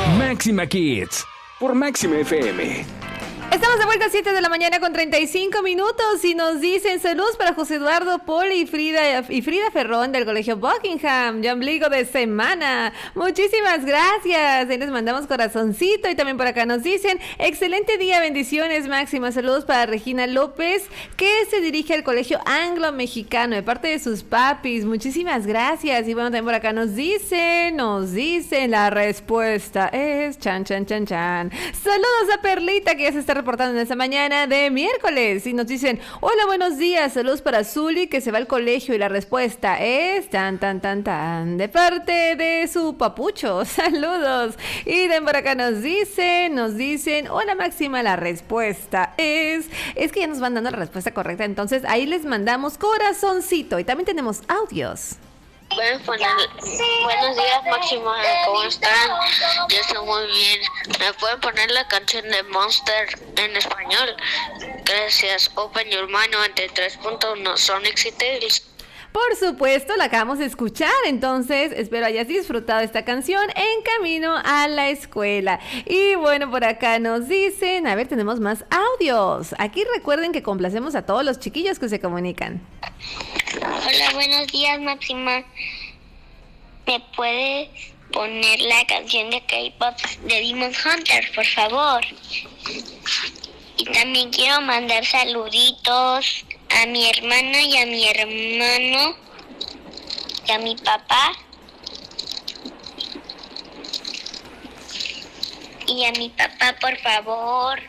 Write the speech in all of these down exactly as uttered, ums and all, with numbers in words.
Máxima Kids por Máxima F M. Estamos de vuelta a siete de la mañana con treinta y cinco minutos y nos dicen saludos para José Eduardo, Poli y Frida, y Frida Ferrón del Colegio Buckingham, ya ombligo de semana. Muchísimas gracias. Ahí les mandamos corazoncito y también por acá nos dicen excelente día, bendiciones máximas. Saludos para Regina López, que se dirige al Colegio Anglo-Mexicano de parte de sus papis. Muchísimas gracias. Y bueno, también por acá nos dicen, nos dicen la respuesta es chan, chan, chan, chan. Saludos a Perlita, que ya se está reportando en esta mañana de miércoles y nos dicen hola, buenos días, saludos para Zuli que se va al colegio y la respuesta es tan tan tan tan de parte de su papucho. Saludos. Y de por acá nos dicen, nos dicen hola Máxima, la respuesta es es que ya nos van dando la respuesta correcta, entonces ahí les mandamos corazoncito y también tenemos audios. Pueden poner, buenos días Máxima, ¿cómo están? Yo estoy muy bien. ¿Me pueden poner la canción de Monster en español? Gracias. Open Your Mind noventa y tres punto uno Sonic y Tails. Por supuesto, la acabamos de escuchar, entonces espero hayas disfrutado esta canción en camino a la escuela. Y bueno, por acá nos dicen, a ver, tenemos más audios. Aquí recuerden que complacemos a todos los chiquillos que se comunican. Hola, buenos días Máxima. ¿Me puedes poner la canción de K-pop de Demon Hunter, por favor? Y también quiero mandar saluditos a mi hermana y a mi hermano y a mi papá y a mi papá, por favor.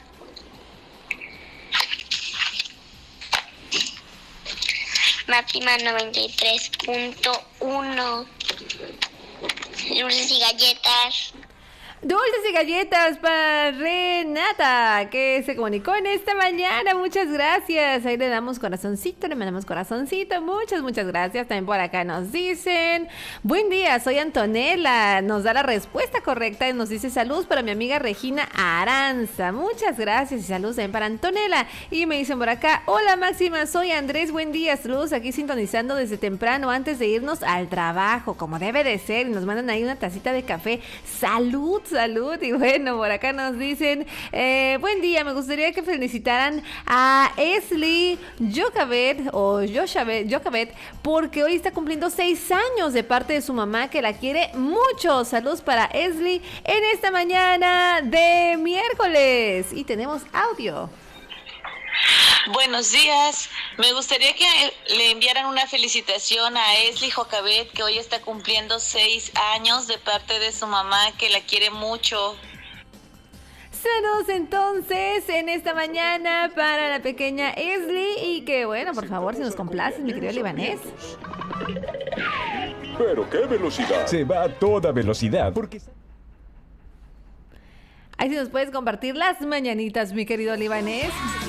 Máxima noventa y tres punto uno Dulces y galletas. Dulces y galletas para Renata, que se comunicó en esta mañana. Muchas gracias. Ahí le damos corazoncito, le mandamos corazoncito. Muchas, muchas gracias. También por acá nos dicen, buen día, soy Antonella. Nos da la respuesta correcta y nos dice saludos para mi amiga Regina Aranza. Muchas gracias y saludos también para Antonella. Y me dicen por acá, hola Máxima, soy Andrés. Buen día, saludos aquí sintonizando desde temprano antes de irnos al trabajo, como debe de ser. Y nos mandan ahí una tacita de café. Salud. Salud. Y bueno, por acá nos dicen eh, buen día, me gustaría que felicitaran a Esli Jokabet o Joshabet, Jokabet porque hoy está cumpliendo seis años de parte de su mamá que la quiere mucho. Saludos para Esli en esta mañana de miércoles. Y tenemos audio. Buenos días, me gustaría que le enviaran una felicitación a Esli Jokabet, que hoy está cumpliendo seis años de parte de su mamá, que la quiere mucho. Saludos entonces en esta mañana para la pequeña Esli y que bueno, por favor, si nos complaces, mi querido libanés. Pero qué velocidad. Se va a toda velocidad porque... Ahí sí nos puedes compartir las mañanitas, mi querido libanés.